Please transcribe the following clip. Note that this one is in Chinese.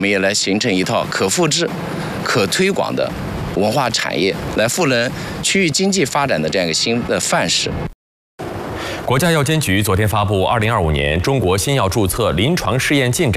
们也来形成一套可复制、可推广的文化产业，来赋能区域经济发展的这样一个新的范式。 国家药监局昨天发布2025年中国新药注册临床试验进展。